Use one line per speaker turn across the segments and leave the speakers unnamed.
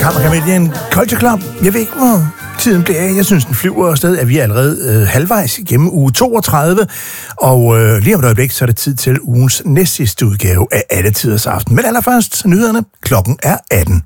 Kammerkomedien Culture Club. Jeg ved ikke, hvor tiden bliver af. Jeg synes, den flyver afsted, at vi er allerede halvvejs igennem uge 32. Og lige om et øjeblik, så er det tid til ugens næstsidste udgave af Alle Tiders Aften. Men allerførst nyhederne. Klokken er 18.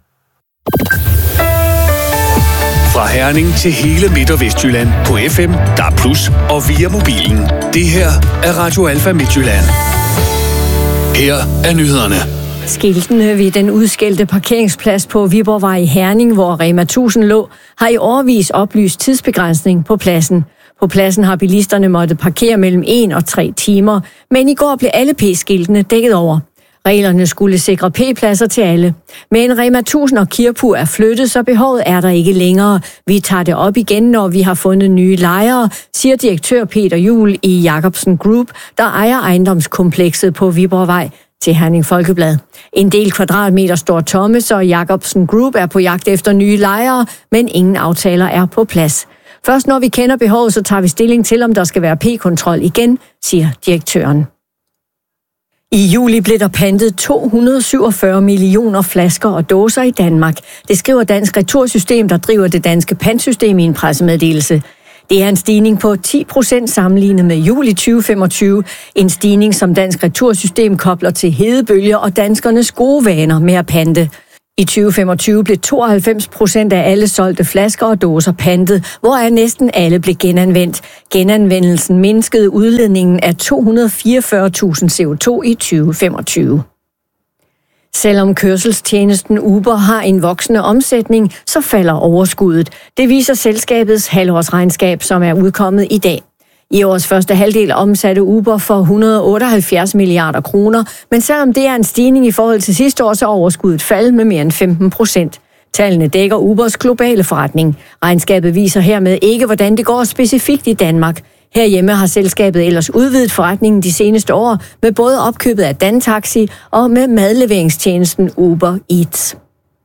Fra Herning til hele Midt- og Vestjylland på FM, DAB+, og via mobilen. Det her er Radio Alfa Midtjylland. Her er nyhederne.
Skiltene ved den udskældte parkeringsplads på Viborgvej i Herning, hvor Rema 1000 lå, har i årevis oplyst tidsbegrænsning på pladsen. På pladsen har bilisterne måttet parkere mellem 1 og 3 timer, men i går blev alle P-skiltene dækket over. Reglerne skulle sikre P-pladser til alle. Men Rema 1000 og Kirpur er flyttet, så behovet er der ikke længere. Vi tager det op igen, når vi har fundet nye lejere, siger direktør Peter Juhl i Jacobsen Group, der ejer ejendomskomplekset på Viborgvej, til Herning Folkeblad. En del kvadratmeter står tomme, så Jacobsen Group er på jagt efter nye lejere, men ingen aftaler er på plads. Først når vi kender behovet, så tager vi stilling til, om der skal være P-kontrol igen, siger direktøren. I juli blev der pantet 247 millioner flasker og dåser i Danmark. Det skriver Dansk Retursystem, der driver det danske pantsystem, i en pressemeddelelse. Det er en stigning på 10% sammenlignet med juli 2025. En stigning, som Dansk Retursystem kobler til hedebølger og danskernes gode vaner med at pante. I 2025 blev 92% af alle solgte flasker og dåser pantet, hvoraf næsten alle blev genanvendt. Genanvendelsen mindskede udledningen af 244.000 CO2 i 2025. Selvom kørselstjenesten Uber har en voksende omsætning, så falder overskuddet. Det viser selskabets halvårsregnskab, som er udkommet i dag. I årets første halvdel omsatte Uber for 178 milliarder kroner, men selvom det er en stigning i forhold til sidste år, så er overskuddet faldet med mere end 15%. Tallene dækker Ubers globale forretning. Regnskabet viser hermed ikke, hvordan det går specifikt i Danmark. Herhjemme har selskabet ellers udvidet forretningen de seneste år med både opkøbet af Dantaxi og med madleveringstjenesten Uber Eats.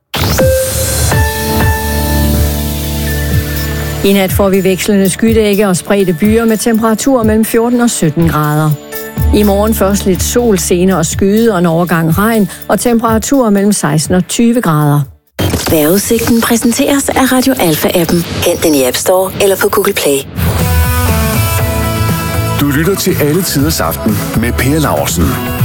I nat får vi vekslende skydække og spredte byer med temperaturer mellem 14 og 17 grader. I morgen først lidt sol, senere skyde og en overgang regn og temperaturer mellem 16 og 20 grader.
Vejrudsigten præsenteres af Radio Alfa-appen. Hent den i App Store eller på Google Play.
Du lytter til Alle Tiders Aften med Per Laursen.